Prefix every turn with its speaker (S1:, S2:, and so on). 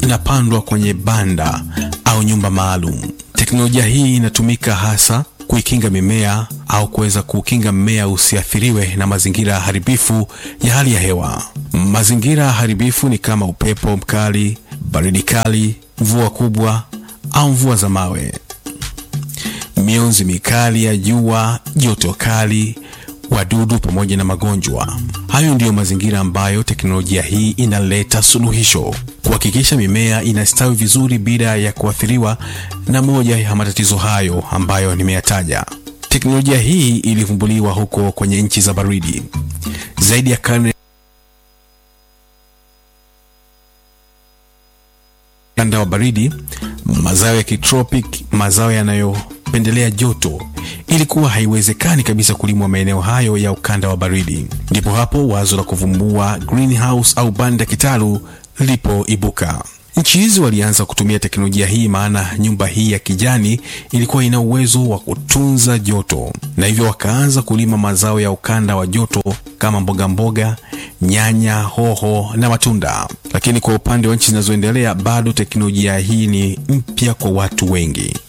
S1: inapandwa kwenye banda au nyumba maalum. Teknolojia hii inatumika hasa kuikinga mimea au kuweza kukinga mmea usiathiriwe na mazingira haribifu ya hali ya hewa. Mazingira haribifu ni kama upepo mkali, baridi kali, mvua kubwa au mvua za mawe, mionzi mikali ya jua, joto kali, wadudu pamoja na magonjwa. Hayo ndiyo mazingira ambayo teknolojia hii inaleta suluhisho, kuhakikisha mimea inastawi vizuri bila ya kuathiriwa na moja ya matatizo hayo ambayo nimeyataja. Teknolojia hii ilivumbuliwa huko kwenye nchi za baridi. Zaidi ya karne ukanda wa baridi, mazao ya kitropik, mazao yanayopendelea joto, ilikuwa haiwezekani kabisa kulimwa maeneo hayo ya ukanda wa baridi. Ndipo hapo wazo la kuvumbua greenhouse au banda kitalu lilipoibuka. Nchi hizi walianza kutumia teknolojia hii maana nyumba hii ya kijani ilikuwa ina uwezo wa kutunza joto, na hivyo wakaanza kulima mazao ya ukanda wa joto kama mboga mboga, nyanya, hoho na matunda. Lakini kwa upande wa nchi zinazoendelea bado teknolojia hii ni mpya kwa watu wengi.